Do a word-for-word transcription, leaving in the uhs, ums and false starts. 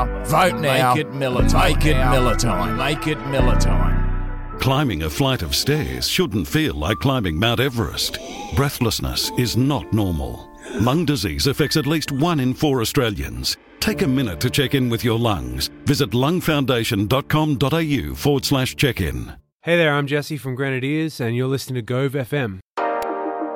now. Vote now. Make it Miller time. Make it Miller time. Make it Miller time. Climbing a flight of stairs shouldn't feel like climbing Mount Everest. Breathlessness is not normal. Lung disease affects at least one in four Australians. Take a minute to check in with your lungs. Visit lungfoundation.com.au forward slash check in. Hey there, I'm Jesse from Grenadiers, and you're listening to Gove F M.